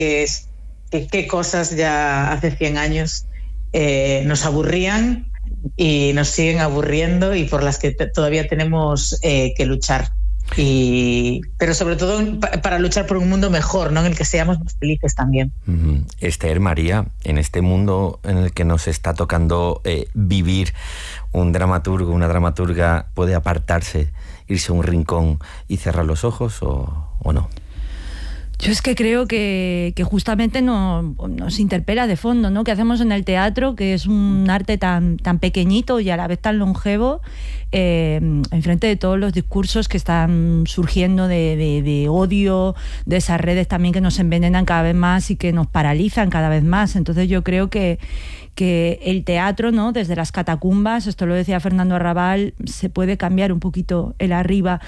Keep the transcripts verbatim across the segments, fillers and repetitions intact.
es, que, qué cosas ya hace cien años eh, nos aburrían y nos siguen aburriendo y por las que t- todavía tenemos eh, que luchar. Y, pero sobre todo para luchar por un mundo mejor, ¿no? En el que seamos más felices también. Mm-hmm. Esther, María, en este mundo en el que nos está tocando eh, vivir, un dramaturgo, una dramaturga puede apartarse, irse a un rincón y cerrar los ojos o, o no. Yo es que creo que, que justamente no, nos interpela de fondo, ¿no? ¿Qué hacemos en el teatro, que es un arte tan, tan pequeñito y a la vez tan longevo, eh, enfrente de todos los discursos que están surgiendo de, de, de odio, de esas redes también que nos envenenan cada vez más y que nos paralizan cada vez más? Entonces yo creo que que el teatro, ¿no? Desde las catacumbas, esto lo decía Fernando Arrabal, se puede cambiar un poquito el arriba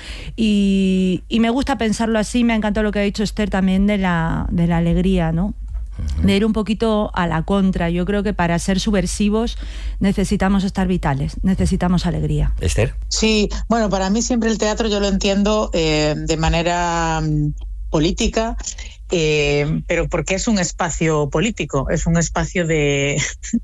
y, y me gusta pensarlo así. Me ha encantado lo que ha dicho Esther también de la, de la alegría, ¿no? De ir un poquito a la contra. Yo creo que para ser subversivos necesitamos estar vitales, necesitamos alegría. ¿Esther? Sí, bueno, para mí siempre el teatro yo lo entiendo eh, de manera um, política. Eh, pero porque es un espacio político, es un espacio de,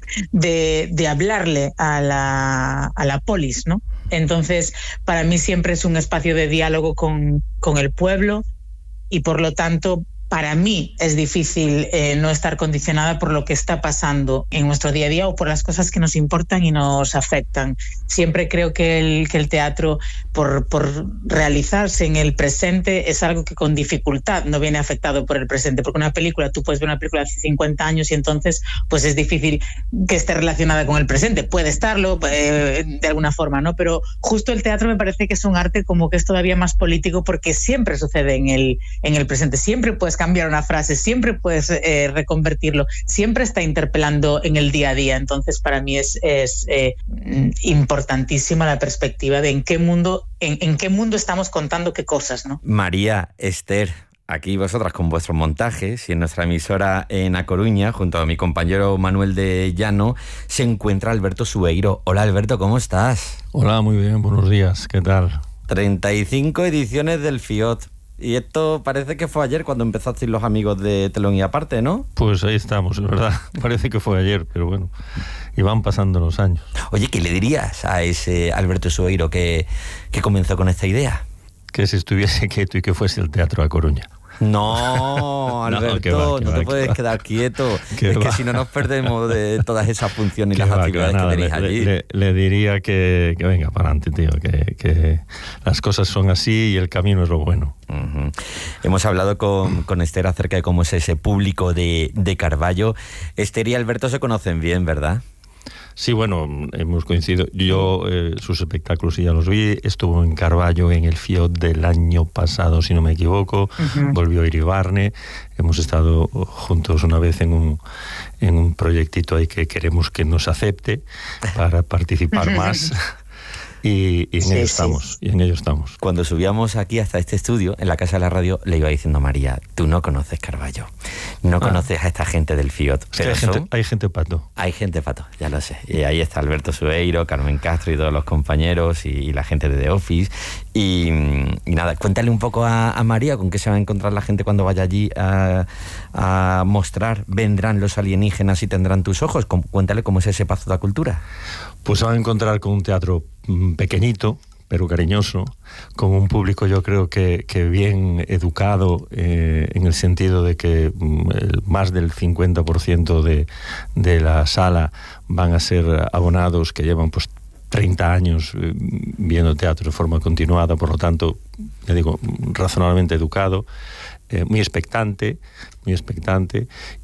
de, de hablarle a la, a la polis, ¿no? Entonces, para mí siempre es un espacio de diálogo con, con el pueblo y, por lo tanto, para mí es difícil eh, no estar condicionada por lo que está pasando en nuestro día a día o por las cosas que nos importan y nos afectan. Siempre creo que el, que el teatro, por, por realizarse en el presente, es algo que con dificultad no viene afectado por el presente, porque una película, tú puedes ver una película hace cincuenta años y entonces pues es difícil que esté relacionada con el presente. Puede estarlo eh, de alguna forma, ¿no? Pero justo el teatro me parece que es un arte como que es todavía más político porque siempre sucede en el, en el presente, siempre puedes cambiar una frase, siempre puedes eh, reconvertirlo, siempre está interpelando en el día a día. Entonces para mí es, es eh, importantísima la perspectiva de en qué mundo, en, en qué mundo estamos contando qué cosas, ¿no? María, Esther, aquí vosotras con vuestros montajes y en nuestra emisora en A Coruña, junto a mi compañero Manuel de Llano, se encuentra Alberto Sueiro. Hola Alberto, ¿cómo estás? Hola, muy bien, buenos días, ¿qué tal? treinta y cinco ediciones del Fiot. Y esto parece que fue ayer cuando empezasteis los amigos de Telón y Aparte, ¿no? Pues ahí estamos, es verdad. Parece que fue ayer, pero bueno, y van pasando los años. Oye, ¿qué le dirías a ese Alberto Sueiro que, que comenzó con esta idea? Que se estuviese quieto y que fuese el teatro a Coruña. No, Alberto, no, que va, que no va, te puedes va. quedar quieto. Es va. que si no nos perdemos de todas esas funciones y las va, actividades que, nada, que tenéis le, allí. Le, le diría que, que venga para adelante, tío, que, que las cosas son así y el camino es lo bueno. Uh-huh. Hemos hablado con, con Esther acerca de cómo es ese público de, de Carballo. Esther y Alberto se conocen bien, ¿verdad? Sí, bueno, hemos coincidido. Yo eh, sus espectáculos sí ya los vi. Estuvo en Carballo en el Fiot del año pasado, si no me equivoco. Uh-huh. Volvió a Iribarne. Hemos estado juntos una vez en un, en un proyectito ahí que queremos que nos acepte para participar más. Y, y en sí, ello estamos, sí. y en ello estamos. Cuando subíamos aquí hasta este estudio, en la Casa de la Radio, le iba diciendo a María, tú no conoces Carballo, no ah. conoces a esta gente del Fiot. Pero hay, son, gente, hay gente pato. Hay gente pato, ya lo sé. Y ahí está Alberto Sueiro, Carmen Castro y todos los compañeros y, y la gente de The Office. Y, y nada, cuéntale un poco a, a María con qué se va a encontrar la gente cuando vaya allí a, a mostrar. ¿Vendrán los alienígenas y tendrán tus ojos? Cuéntale cómo es ese Pazo de la Cultura. Pues se van a encontrar con un teatro pequeñito, pero cariñoso, con un público yo creo que, que bien educado, eh, en el sentido de que mm, el, más del cincuenta por ciento de, de la sala van a ser abonados que llevan pues treinta años eh, viendo teatro de forma continuada, por lo tanto, ya digo, razonablemente educado, eh, muy expectante, muy expectante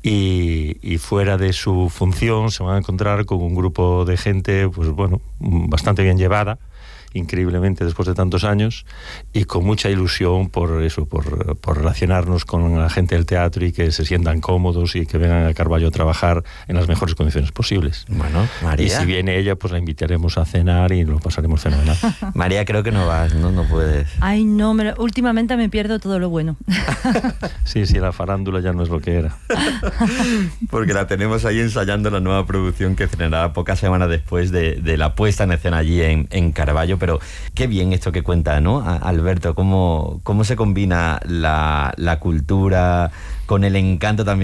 y, y fuera de su función se van a encontrar con un grupo de gente, pues bueno, bastante bien llevada, increíblemente después de tantos años, y con mucha ilusión por eso, por, por relacionarnos con la gente del teatro y que se sientan cómodos y que vengan a Carballo a trabajar en las mejores condiciones posibles. Bueno, María. Y si viene ella, pues la invitaremos a cenar y lo pasaremos fenomenal. María, creo que no vas, ¿no? No puedes. Ay, no, me, últimamente me pierdo todo lo bueno. Sí, sí, la farándula ya no es lo que era. Porque la tenemos ahí ensayando la nueva producción que estrenará pocas semanas después de, de la puesta en escena allí en, en Carballo. pero qué bien esto que cuenta, ¿no? Alberto, cómo, cómo se combina la, la cultura con el encanto también